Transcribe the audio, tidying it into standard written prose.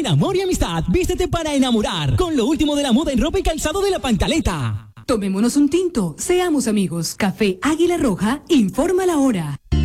compartir amor y amistad. Vístete para enamorar con lo último de la moda en ropa y calzado de La Pancaleta. Tomémonos un tinto, seamos amigos. Café Águila Roja, informa la hora.